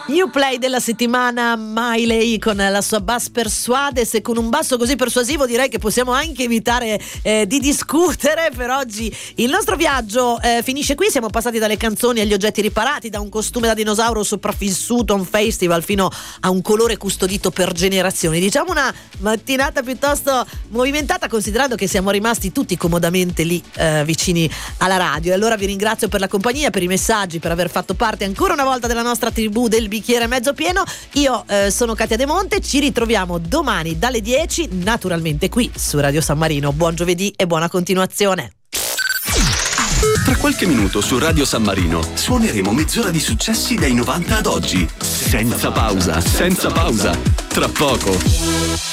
New play della settimana, Miley con la sua bass persuades, e con un basso così persuasivo direi che possiamo anche evitare di discutere. Per oggi il nostro viaggio finisce qui. Siamo passati dalle canzoni agli oggetti riparati, da un costume da dinosauro sopravvissuto a un festival fino a un colore custodito per generazioni. Diciamo una mattinata piuttosto movimentata, considerando che siamo rimasti tutti comodamente lì vicini alla radio. E allora vi ringrazio per la compagnia, per i messaggi, per aver fatto parte ancora una volta della nostra tribù del bicchiere mezzo pieno. Io sono Katia De Monte, ci ritroviamo domani dalle 10, naturalmente qui su Radio San Marino. Buon giovedì e buona continuazione. Tra qualche minuto su Radio San Marino suoneremo mezz'ora di successi dai 90 ad oggi, senza pausa, senza pausa. Tra poco.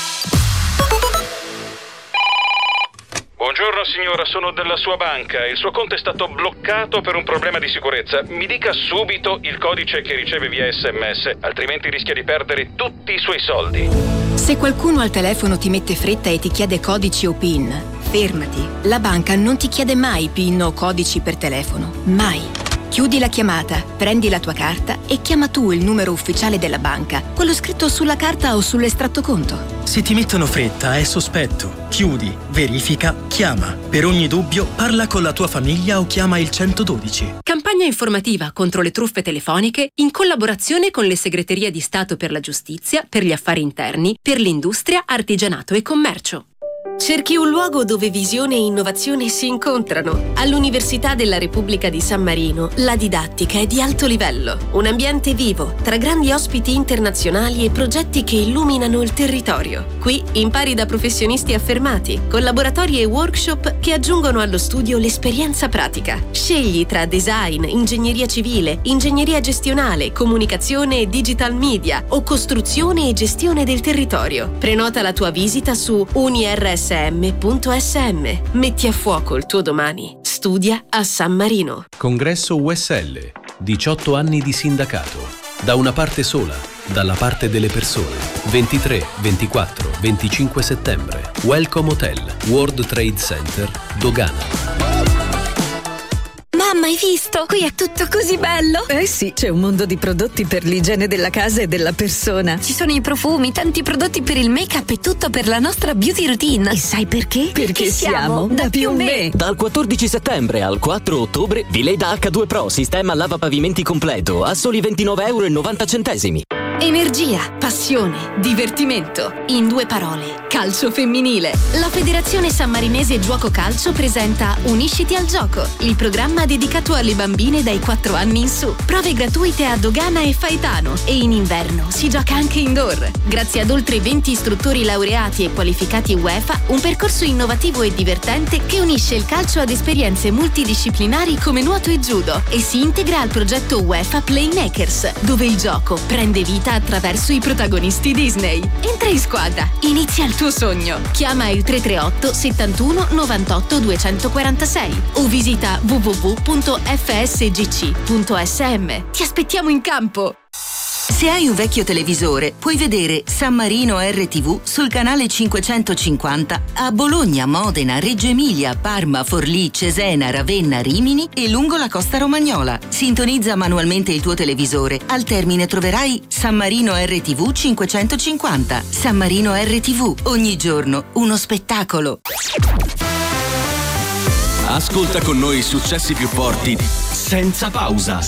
Buongiorno signora, sono della sua banca. Il suo conto è stato bloccato per un problema di sicurezza. Mi dica subito il codice che riceve via SMS, altrimenti rischia di perdere tutti i suoi soldi. Se qualcuno al telefono ti mette fretta e ti chiede codici o PIN, fermati. La banca non ti chiede mai PIN o codici per telefono. Mai. Chiudi la chiamata, prendi la tua carta e chiama tu il numero ufficiale della banca, quello scritto sulla carta o sull'estratto conto. Se ti mettono fretta, è sospetto. Chiudi, verifica, chiama. Per ogni dubbio, parla con la tua famiglia o chiama il 112. Campagna informativa contro le truffe telefoniche in collaborazione con le segreterie di Stato per la Giustizia, per gli affari interni, per l'industria, artigianato e commercio. Cerchi un luogo dove visione e innovazione si incontrano. All'Università della Repubblica di San Marino la didattica è di alto livello. Un ambiente vivo, tra grandi ospiti internazionali e progetti che illuminano il territorio. Qui impari da professionisti affermati, con laboratori e workshop che aggiungono allo studio l'esperienza pratica. Scegli tra design, ingegneria civile, ingegneria gestionale, comunicazione e digital media o costruzione e gestione del territorio. Prenota la tua visita su unirsm.sm. Metti a fuoco il tuo domani. Studia a San Marino. Congresso USL. 18 anni di sindacato. Da una parte sola, dalla parte delle persone. 23, 24, 25 settembre. Welcome Hotel, World Trade Center, Dogana. Mamma, hai visto? Qui è tutto così bello! Eh sì, c'è un mondo di prodotti per l'igiene della casa e della persona. Ci sono i profumi, tanti prodotti per il make-up e tutto per la nostra beauty routine. E sai perché? Perché siamo da Più Me. Dal 14 settembre al 4 ottobre, Vileda H2 Pro sistema lavapavimenti completo a soli €29,90. Energia, passione, divertimento. In 2 parole, calcio femminile. La Federazione Sammarinese Giuoco Calcio presenta Unisciti al gioco, il programma dedicato alle bambine dai 4 anni in su. Prove gratuite a Dogana e Faetano e in inverno si gioca anche indoor. Grazie ad oltre 20 istruttori laureati e qualificati UEFA, un percorso innovativo e divertente che unisce il calcio ad esperienze multidisciplinari come nuoto e judo e si integra al progetto UEFA Playmakers, dove il gioco prende vita attraverso i protagonisti Disney. Entra in squadra, inizia il tuo sogno. Chiama il 338 71 98 246 o visita www.fsgc.sm. Ti aspettiamo in campo! Se hai un vecchio televisore, puoi vedere San Marino RTV sul canale 550 a Bologna, Modena, Reggio Emilia, Parma, Forlì, Cesena, Ravenna, Rimini e lungo la costa romagnola. Sintonizza manualmente il tuo televisore. Al termine troverai San Marino RTV 550. San Marino RTV, ogni giorno uno spettacolo. Ascolta con noi i successi più forti senza pausa.